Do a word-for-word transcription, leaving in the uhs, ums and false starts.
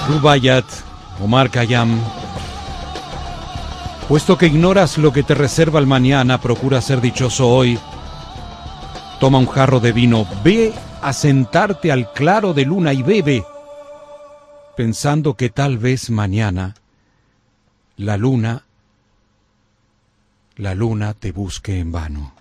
Rubaiyat, Omar Khayyam. Puesto que ignoras lo que te reserva el mañana, procura ser dichoso hoy. Toma un jarro de vino, ve a sentarte al claro de luna y bebe, pensando que tal vez mañana la luna, la luna te busque en vano.